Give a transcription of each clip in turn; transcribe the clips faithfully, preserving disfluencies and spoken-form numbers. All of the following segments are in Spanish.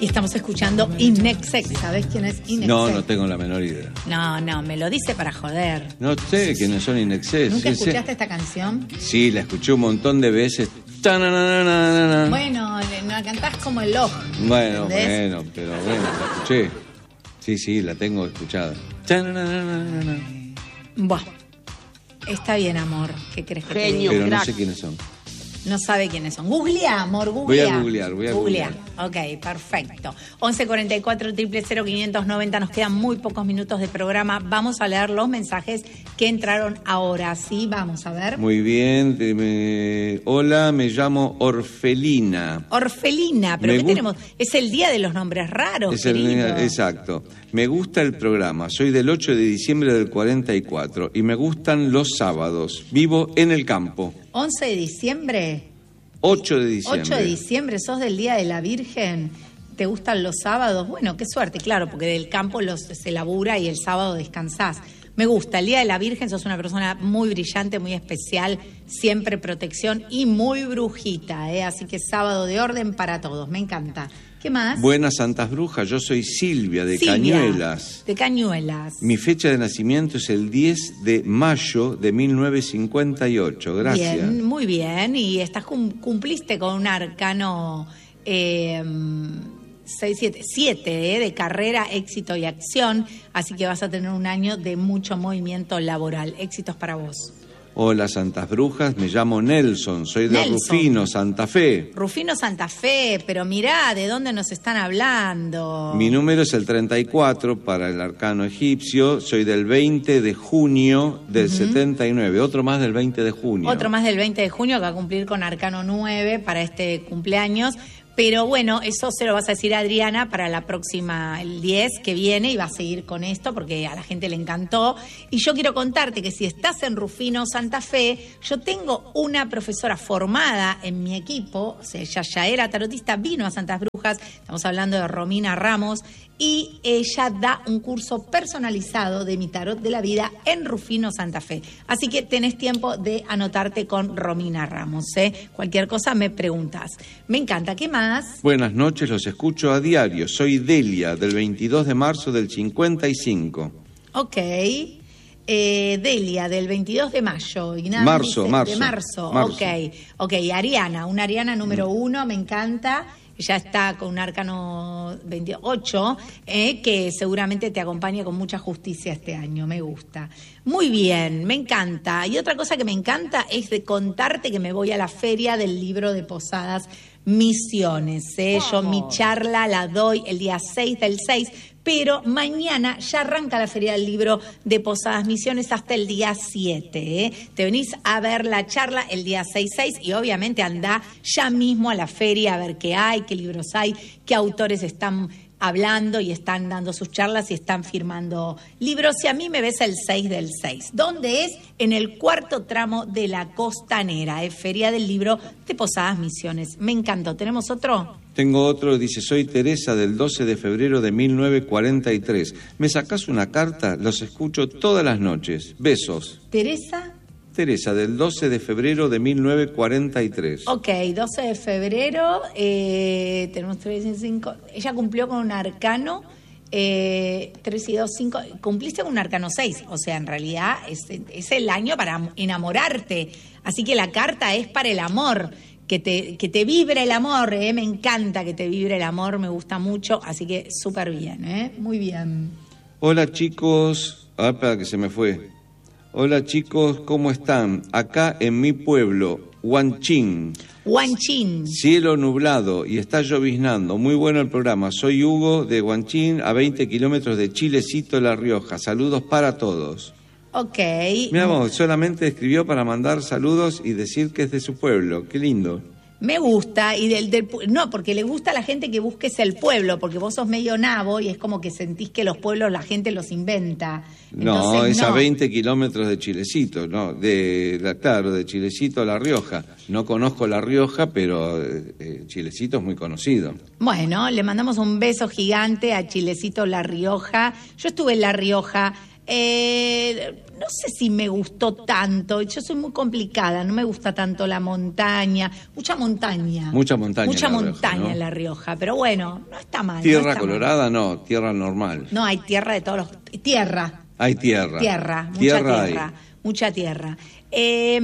Y estamos escuchando Inexex. ¿Sabés quién es Inexex? No, no tengo la menor idea. No, no, me lo dice para joder. No sé quiénes son Inexex. ¿Nunca Sí, escuchaste sí. esta canción? Sí, la escuché un montón de veces. Ta-na-na-na-na-na. Bueno, la cantás como el ojo. Bueno, ¿entendés? bueno, pero bueno, la escuché. Sí, sí, la tengo escuchada. Ta-na-na-na-na-na. Buah, está bien, amor. ¿Qué crees que te Genio. diga? Pero no crack. sé quiénes son. No sabe quiénes son. Googlea, amor, googlea. Voy a googlear, voy a Googlea. googlear. Ok, perfecto. once cuarenta y cuatro, cero cero cero, quinientos noventa. Nos quedan muy pocos minutos de programa. Vamos a leer los mensajes que entraron ahora. Sí, vamos a ver. Muy bien. te- me- Hola, me llamo Orfelina. Orfelina, pero Me ¿qué gu- tenemos? Es el día de los nombres raros, Es el- querido. exacto. Me gusta el programa. Soy del ocho de diciembre del cuarenta y cuatro y me gustan los sábados. Vivo en el campo. once de diciembre. ocho de diciembre. ocho de diciembre, sos del Día de la Virgen. ¿Te gustan los sábados? Bueno, qué suerte, claro, porque del campo los, se labura y el sábado descansás. Me gusta, el Día de la Virgen, sos una persona muy brillante, muy especial, siempre protección y muy brujita, ¿eh? Así que sábado de orden para todos, me encanta. ¿Qué más? Buenas Santas Brujas, yo soy Silvia de Silvia, Cañuelas. De Cañuelas. Mi fecha de nacimiento es el diez de mayo de mil novecientos cincuenta y ocho. Gracias. Bien, muy bien. Y estás cum- cumpliste con un arcano eh, seis, siete, siete, eh, de carrera, éxito y acción. Así que vas a tener un año de mucho movimiento laboral. Éxitos para vos. Hola Santas Brujas, me llamo Nelson, soy de Nelson. Rufino, Santa Fe. Rufino Santa Fe, pero mirá de dónde nos están hablando. Mi número es el treinta y cuatro para el arcano egipcio, soy del veinte de junio del setenta y nueve, otro más del veinte de junio. Otro más del veinte de junio que va a cumplir con arcano nueve para este cumpleaños. Pero bueno, eso se lo vas a decir a Adriana para la próxima, el diez que viene, y va a seguir con esto porque a la gente le encantó. Y yo quiero contarte que si estás en Rufino Santa Fe, yo tengo una profesora formada en mi equipo, o sea, ella ya era tarotista, vino a Santas Brujas, estamos hablando de Romina Ramos, y ella da un curso personalizado de mi tarot de la vida en Rufino Santa Fe. Así que tenés tiempo de anotarte con Romina Ramos, ¿eh? Cualquier cosa me preguntas. Me encanta. ¿Qué más? Buenas noches, los escucho a diario, soy Delia, del veintidós de marzo del cincuenta y cinco. Ok. Eh, Delia, del veintidós de mayo. Y nada Marzo, dice, marzo, De marzo, marzo. ok. Ok, Ariana, una Ariana número uno, me encanta. Ella está con un arcano veintiocho, eh, que seguramente te acompaña con mucha justicia este año, me gusta. Muy bien, me encanta. Y otra cosa que me encanta es de contarte que me voy a la feria del libro de Posadas Misiones. ¿eh? Yo mi charla la doy el día seis del seis, pero mañana ya arranca la Feria del Libro de Posadas Misiones hasta el día siete. ¿eh? Te venís a ver la charla el día seis seis y obviamente andá ya mismo a la feria a ver qué hay, qué libros hay, qué autores están hablando y están dando sus charlas y están firmando libros. Y a mí me ves el seis del seis. ¿Dónde es? En el cuarto tramo de la Costanera, ¿eh? Feria del Libro de Posadas Misiones. Me encantó. ¿Tenemos otro? Tengo otro, dice, soy Teresa del doce de febrero de mil novecientos cuarenta y tres. ¿Me sacás una carta? Los escucho todas las noches. Besos. Teresa. Teresa del doce de febrero de mil novecientos cuarenta y tres. Ok, doce de febrero, eh, tenemos tres y cinco. Ella cumplió con un arcano, eh, tres y dos, cinco. Cumpliste con un arcano seis. O sea, en realidad es, es el año para enamorarte. Así que la carta es para el amor. Que te, que te vibre el amor, ¿eh? Me encanta que te vibre el amor, me gusta mucho, así que súper bien, ¿eh? Muy bien. Hola chicos, ah, espera que se me fue. Hola chicos, ¿cómo están? Acá en mi pueblo, Huanchín. Huanchín. Cielo nublado y está lloviznando. Muy bueno el programa. Soy Hugo de Huanchín, a veinte kilómetros de Chilecito, La Rioja. Saludos para todos. Ok. Mira vos, solamente escribió para mandar saludos y decir que es de su pueblo. Qué lindo. Me gusta, y del, del no, porque le gusta a la gente que busques el pueblo, porque vos sos medio nabo y es como que sentís que los pueblos la gente los inventa. No, Entonces, es a no. veinte kilómetros de Chilecito, no, de la- claro, de Chilecito a La Rioja. No conozco La Rioja, pero eh, eh, Chilecito es muy conocido. Bueno, le mandamos un beso gigante a Chilecito La Rioja. Yo estuve en La Rioja Eh, no sé si me gustó tanto, yo soy muy complicada, no me gusta tanto la montaña, mucha montaña. Mucha montaña. Mucha en la montaña Rioja, ¿no? en La Rioja, pero bueno, no está mal. Tierra no está colorada, mal. no, tierra normal. No, hay tierra de todos los... Tierra. Hay tierra. Tierra, mucha Tierra tierra, hay. mucha tierra. Eh,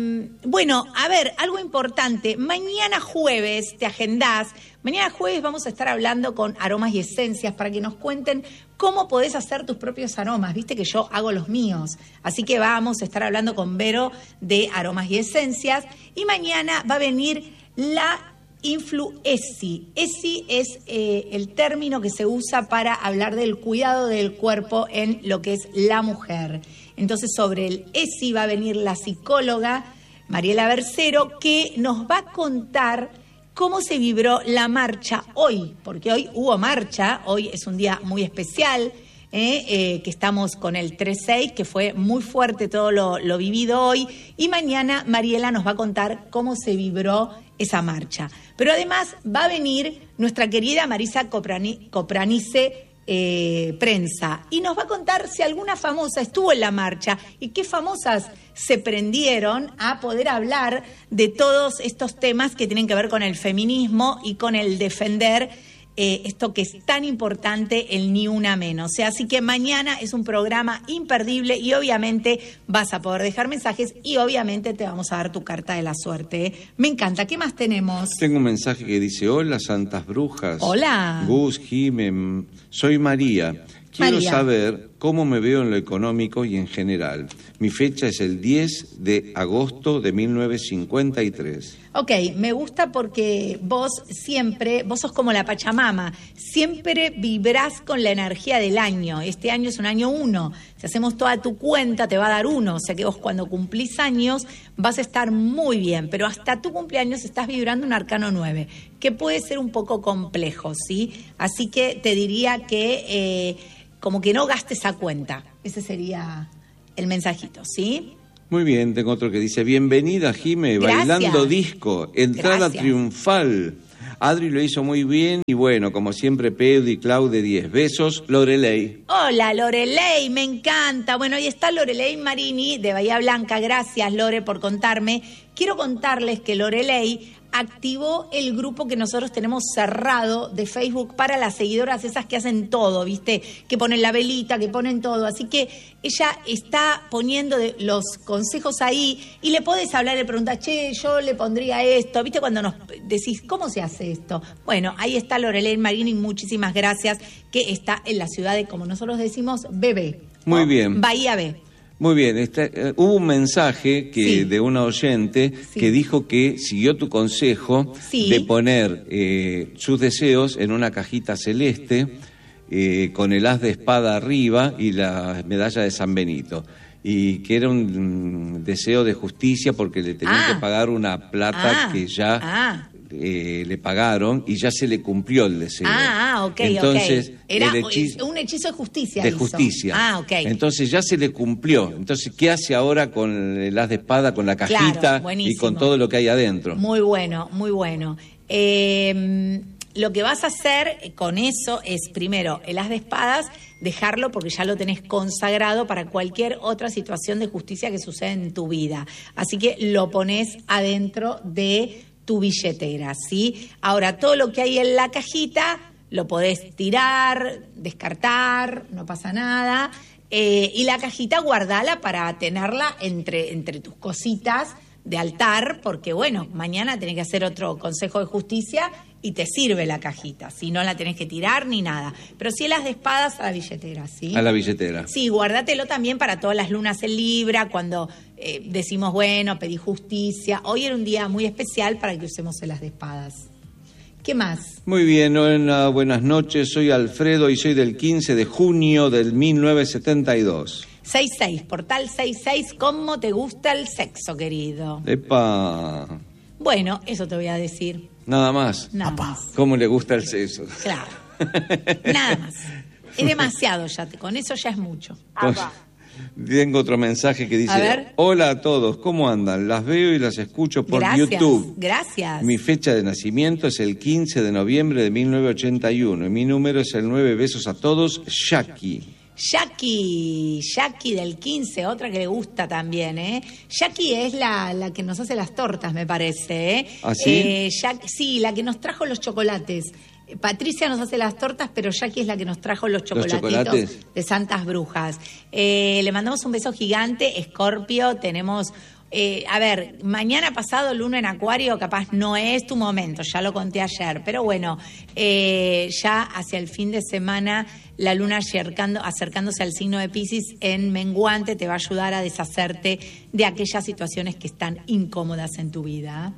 bueno, a ver, algo importante. Mañana jueves te agendás. Mañana jueves vamos a estar hablando con Aromas y Esencias para que nos cuenten cómo podés hacer tus propios aromas. Viste que yo hago los míos. Así que vamos a estar hablando con Vero de Aromas y Esencias. Y mañana va a venir la Influ-Esi. Esi es eh, el término que se usa para hablar del cuidado del cuerpo en lo que es la mujer. Entonces, sobre el Esi va a venir la psicóloga Mariela Bercero, que nos va a contar cómo se vibró la marcha hoy, porque hoy hubo marcha, hoy es un día muy especial, eh, eh, que estamos con el tres seis, que fue muy fuerte todo lo, lo vivido hoy, y mañana Mariela nos va a contar cómo se vibró esa marcha. Pero además va a venir nuestra querida Marisa Coprani, Copranice, Eh, prensa, y nos va a contar si alguna famosa estuvo en la marcha y qué famosas se prendieron a poder hablar de todos estos temas que tienen que ver con el feminismo y con el defender eh, esto que es tan importante, el ni una menos. O sea, así que mañana es un programa imperdible y obviamente vas a poder dejar mensajes y obviamente te vamos a dar tu carta de la suerte, ¿eh? Me encanta. ¿Qué más tenemos? Tengo un mensaje que dice: hola, santas brujas. Hola. Gus, Jimem, soy María. Quiero María. saber cómo me veo en lo económico y en general. Mi fecha es el diez de agosto de mil novecientos cincuenta y tres. Ok, me gusta porque vos siempre, vos sos como la Pachamama, siempre vibrás con la energía del año. Este año es un año uno. Si hacemos toda tu cuenta te va a dar uno. O sea que vos cuando cumplís años vas a estar muy bien. Pero hasta tu cumpleaños estás vibrando un arcano nueve, que puede ser un poco complejo, ¿sí? Así que te diría que eh, como que no gastes esa cuenta. Ese sería el mensajito, ¿sí? Muy bien, tengo otro que dice: bienvenida, Jime, Gracias. bailando disco, entrada Gracias. triunfal. Adri lo hizo muy bien y bueno, como siempre, Pedro y Clau de diez. Besos, Lorelei. Hola, Lorelei, me encanta. Bueno, ahí está Lorelei Marini de Bahía Blanca. Gracias, Lore, por contarme. Quiero contarles que Lorelei activó el grupo que nosotros tenemos cerrado de Facebook para las seguidoras esas que hacen todo, ¿viste? Que ponen la velita, que ponen todo. Así que ella está poniendo de los consejos ahí y le podés hablar, le preguntás, che, yo le pondría esto. ¿Viste cuando nos decís, cómo se hace esto? Bueno, ahí está Lorelei Marini, muchísimas gracias, que está en la ciudad de, como nosotros decimos, Bebé. Muy bien. Bahía B. Muy bien, este, eh, hubo un mensaje que Sí. de una oyente Sí. que dijo que siguió tu consejo Sí. de poner eh, sus deseos en una cajita celeste eh, con el as de espada arriba y la medalla de San Benito. Y que era un mm, deseo de justicia porque le tenían Ah. que pagar una plata Ah. que ya Ah. eh, le pagaron y ya se le cumplió el deseo. Ah, ah, ok, Entonces, ok. Era el hechizo- un hechizo de justicia. de hizo. justicia. Ah, ok. Entonces ya se le cumplió. Entonces, ¿qué hace ahora con el as de espada, con la cajita Claro, y buenísimo. con todo lo que hay adentro? Muy bueno, muy bueno. Eh, lo que vas a hacer con eso es, primero, el as de espadas, dejarlo porque ya lo tenés consagrado para cualquier otra situación de justicia que suceda en tu vida. Así que lo pones adentro de tu billetera, ¿sí? Ahora, todo lo que hay en la cajita lo podés tirar, descartar, no pasa nada. Eh, y la cajita guardala para tenerla entre, entre tus cositas de altar, porque bueno, mañana tenés que hacer otro consejo de justicia y te sirve la cajita, si no la tenés que tirar ni nada. Pero sí las de espadas a la billetera, ¿sí? A la billetera. Sí, guárdatelo también para todas las lunas en Libra, cuando eh, decimos, bueno, pedí justicia. Hoy era un día muy especial para que usemos el as de espadas. ¿Qué más? Muy bien, hola, buenas noches. Soy Alfredo y soy del quince de junio del mil novecientos setenta y dos. seis seis, portal seis seis, ¿cómo te gusta el sexo, querido? Epa, Bueno, eso te voy a decir. nada más. Nada más. ¿Cómo le gusta el sexo? Claro. Nada más. Es demasiado ya, con eso ya es mucho. Pues, tengo otro mensaje que A dice: ver. hola a todos, ¿cómo andan? Las veo y las escucho por Gracias, YouTube. gracias. Mi fecha de nacimiento es el quince de noviembre de mil novecientos ochenta y uno y mi número es el nueve. Besos a todos, Jackie. Jackie, Jackie del quince, otra que le gusta también, ¿eh? Jackie es la, la que nos hace las tortas, me parece, ¿eh? ¿Ah, sí? Eh, Jack, sí, la que nos trajo los chocolates. Patricia nos hace las tortas, pero Jackie es la que nos trajo los chocolatitos ¿Los chocolates? de Santas Brujas. Eh, le mandamos un beso gigante, Escorpio, tenemos... Eh, a ver, mañana pasado luna en Acuario capaz no es tu momento, ya lo conté ayer, pero bueno, eh, ya hacia el fin de semana la luna acercando, acercándose al signo de Piscis en menguante te va a ayudar a deshacerte de aquellas situaciones que están incómodas en tu vida.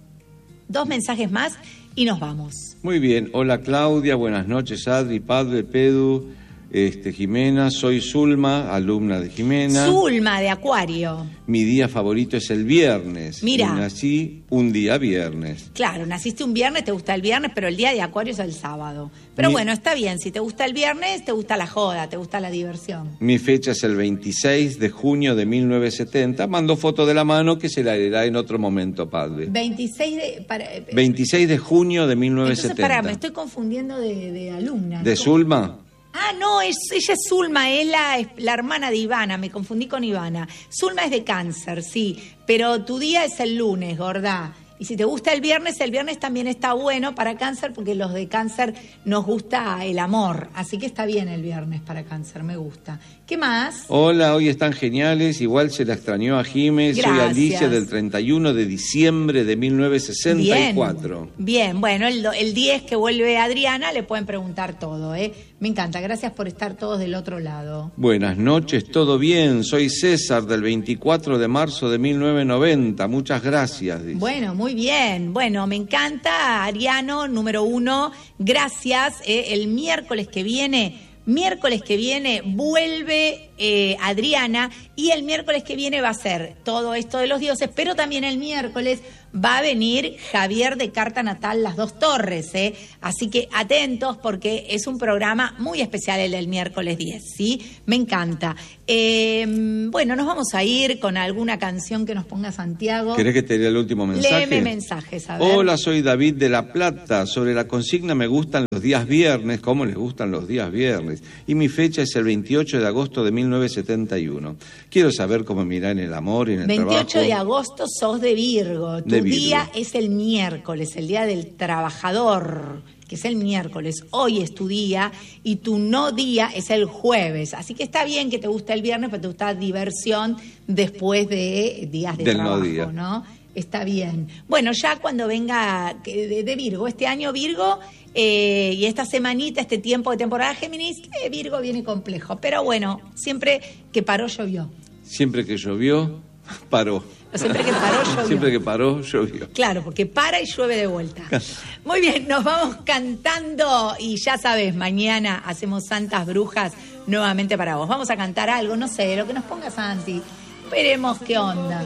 Dos mensajes más y nos vamos. Muy bien, hola Claudia, buenas noches Adri, Padre, Pedu, este, Jimena, soy Zulma, alumna de Jimena. Zulma de Acuario. Mi día favorito es el viernes. Mira. Y nací un día viernes. Claro, naciste un viernes, te gusta el viernes, pero el día de Acuario es el sábado. Pero Mi... bueno, está bien, si te gusta el viernes, te gusta la joda, te gusta la diversión. Mi fecha es el veintiséis de junio de mil novecientos setenta. Mando foto de la mano que se la leerá en otro momento, Padre. veintiséis de... Para, veintiséis de junio de mil novecientos setenta. Entonces, pará, me estoy confundiendo de, de alumna. ¿De Zulma? Ah, no, es, ella es Zulma, es la, es la hermana de Ivana, me confundí con Ivana. Zulma es de Cáncer, sí, pero tu día es el lunes, gorda. Y si te gusta el viernes, el viernes también está bueno para Cáncer, porque los de Cáncer nos gusta el amor. Así que está bien el viernes para Cáncer, me gusta. ¿Qué más? Hola, hoy están geniales. Igual se la extrañó a Jiménez. Soy Alicia del treinta y uno de diciembre de mil novecientos sesenta y cuatro. Bien, bien. Bueno, el, el diez que vuelve Adriana, le pueden preguntar todo, ¿eh? Me encanta. Gracias por estar todos del otro lado. Buenas noches, todo bien. Soy César del veinticuatro de marzo de mil novecientos noventa. Muchas gracias. Dice. Bueno, muy bien. Bueno, me encanta. Ariano, número uno. Gracias. Eh, el miércoles que viene... Miércoles que viene vuelve eh, Adriana y el miércoles que viene va a ser todo esto de los dioses, pero también el miércoles va a venir Javier de Carta Natal Las Dos Torres, ¿eh? Así que atentos porque es un programa muy especial el del miércoles diez, ¿sí? Me encanta. Eh, bueno, nos vamos a ir con alguna canción que nos ponga Santiago. ¿Querés que te lea el último mensaje? Léeme mensajes, a ver. Hola, soy David de La Plata. Sobre la consigna me gustan los días viernes. ¿Cómo les gustan los días viernes? Y mi fecha es el veintiocho de agosto de mil novecientos setenta y uno. Quiero saber cómo me irá en el amor y en el veintiocho trabajo. de agosto sos de Virgo. Tu De Virgo. día es el miércoles, el día del trabajador, que es el miércoles. Hoy es tu día y tu no día es el jueves. Así que está bien que te gusta el viernes, pero te gusta diversión después de días de Del trabajo, no día. ¿no? Está bien. Bueno, ya cuando venga de, de Virgo, este año Virgo, eh, y esta semanita, este tiempo de temporada Géminis, eh, Virgo viene complejo. Pero bueno, siempre que paró, llovió. Siempre que llovió, paró. Siempre que paró, llovió. Siempre que paró, llovió. Claro, porque para y llueve de vuelta. Muy bien, nos vamos cantando y ya sabes, mañana hacemos Santas Brujas nuevamente para vos. Vamos a cantar algo, no sé, lo que nos ponga Santi. Veremos qué onda.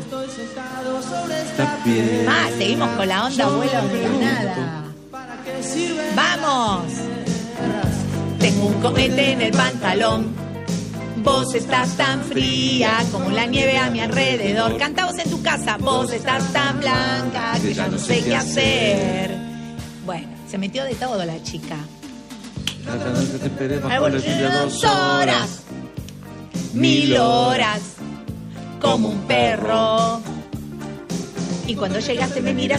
Ah, seguimos con la onda vuelos de Granada. ¡Vamos! Tengo un cohete en el pantalón. Vos estás tan fría como la nieve a mi alrededor. Canta vos en tu casa. Vos estás tan blanca que ya no sé qué hacer. Bueno, se metió de todo la chica. Dos horas, mil horas, como un perro. Y cuando llegaste me miras